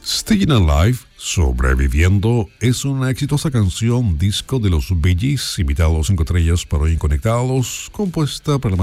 Staying Alive, Sobreviviendo, es una exitosa canción disco de los Bee Gees, invitados 5 estrellas para hoy en Conectados, compuesta por la